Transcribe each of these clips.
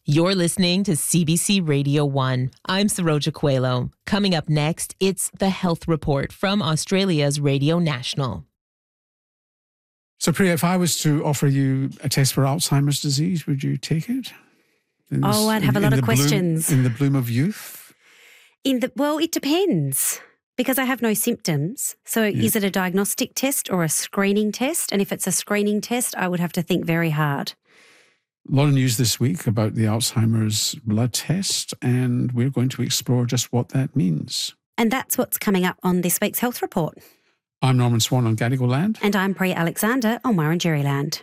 You're listening to CBC Radio 1. I'm Saroja Coelho. Coming up next, it's the Health Report from Australia's Radio National. So, Priya, if I was to offer you a test for Alzheimer's disease, would you take it? I'd have a lot of questions. In the bloom of youth? Well, it depends, because I have no symptoms. So Is it a diagnostic test or a screening test? And if it's a screening test, I would have to think very hard. A lot of news this week about the Alzheimer's blood test, and we're going to explore just what that means. And that's what's coming up on this week's Health Report. I'm Norman Swan on Gadigal Land. And I'm Priya Alexander on Wurundjeri Land.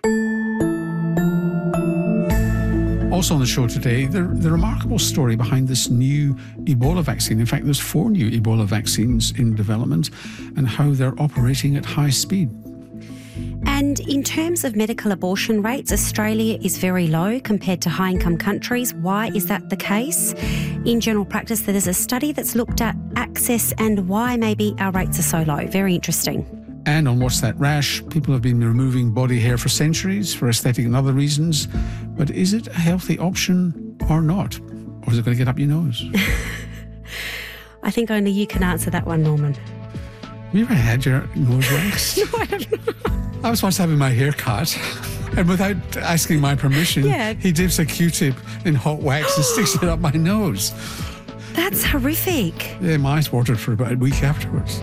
Also on the show today, the remarkable story behind this new Ebola vaccine. In fact, there's 4 new Ebola vaccines in development and how they're operating at high speed. And in terms of medical abortion rates, Australia is very low compared to high-income countries. Why is that the case? In general practice, there's a study that's looked at access and why maybe our rates are so low. Very interesting. And on What's That Rash, people have been removing body hair for centuries for aesthetic and other reasons. But is it a healthy option or not? Or is it going to get up your nose? I think only you can answer that one, Norman. Have you ever had your nose waxed? No, I have not. I was once having my hair cut, and without asking my permission, he dips a Q-tip in hot wax and sticks it up my nose. That's horrific. Yeah, my eyes watered for about a week afterwards.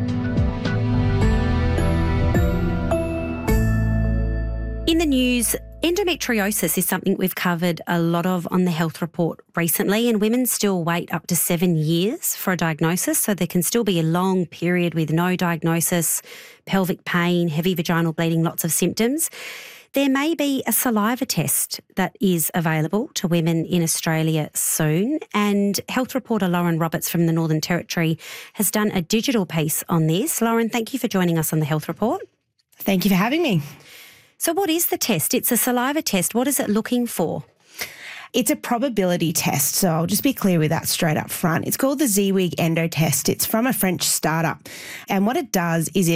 In the news, endometriosis is something we've covered a lot of on the Health Report recently, and women still wait up to 7 years for a diagnosis, so there can still be a long period with no diagnosis, pelvic pain, heavy vaginal bleeding, lots of symptoms. There may be a saliva test that is available to women in Australia soon, and Health reporter Lauren Roberts from the Northern Territory has done a digital piece on this. Lauren, thank you for joining us on the Health Report. Thank you for having me. So what is the test? It's a saliva test. What is it looking for? It's a probability test, so I'll just be clear with that straight up front. It's called the ZWIG Endo Test. It's from a French startup. And what it does is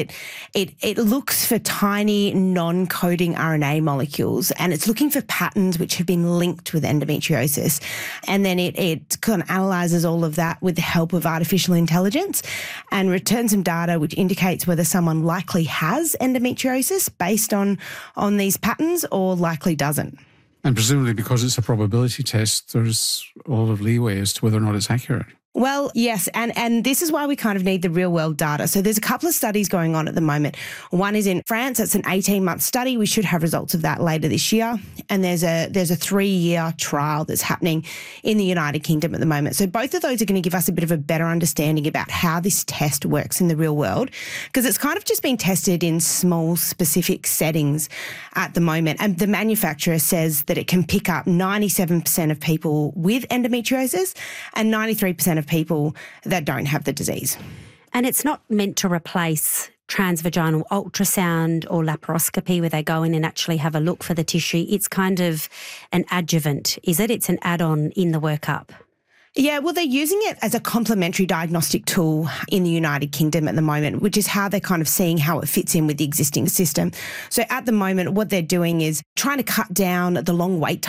it looks for tiny non-coding RNA molecules, and it's looking for patterns which have been linked with endometriosis. And then it kind of analyses all of that with the help of artificial intelligence and returns some data which indicates whether someone likely has endometriosis based on these patterns or likely doesn't. And presumably because it's a probability test, there's a lot of leeway as to whether or not it's accurate. Well, yes, and this is why we kind of need the real-world data. So there's a couple of studies going on at the moment. One is in France. It's an 18-month study. We should have results of that later this year. And there's a 3-year trial that's happening in the United Kingdom at the moment. So both of those are going to give us a bit of a better understanding about how this test works in the real world, because it's kind of just been tested in small, specific settings at the moment. And the manufacturer says that it can pick up 97% of people with endometriosis and 93% of people that don't have the disease. And it's not meant to replace transvaginal ultrasound or laparoscopy where they go in and actually have a look for the tissue. It's kind of an adjuvant, is it? It's an add-on in the workup. Yeah, well, they're using it as a complementary diagnostic tool in the United Kingdom at the moment, which is how they're kind of seeing how it fits in with the existing system. So at the moment, what they're doing is trying to cut down the long wait